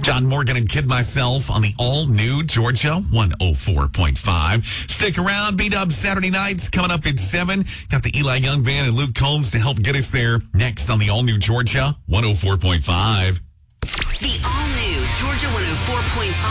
John Morgan and Kid Myself on the all-new Georgia 104.5. Stick around. B-Dub Saturday nights coming up at 7. Got the Eli Young Band and Luke Combs to help get us there next on the all-new Georgia 104.5. The all-new Georgia 104.5